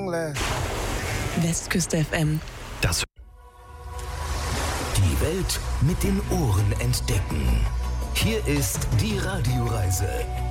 anglais. Westküste FM. Das Die Welt mit den Ohren entdecken. Hier ist die Radioreise